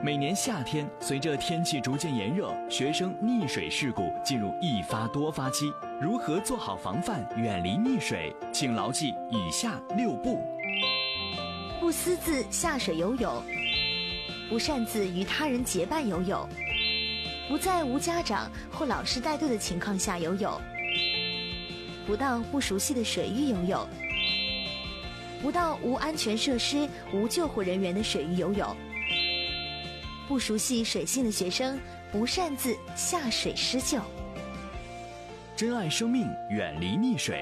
每年夏天，随着天气逐渐炎热，学生溺水事故进入一发多发期。如何做好防范，远离溺水？请牢记以下6不： 不私自下水游泳，不擅自与他人结伴游泳，不在无家长或老师带队的情况下游泳，不到不熟悉的水域游泳，不到无安全设施、无救护人员的水域游泳。不熟悉水性的学生不擅自下水施救。 珍爱生命，远离溺水。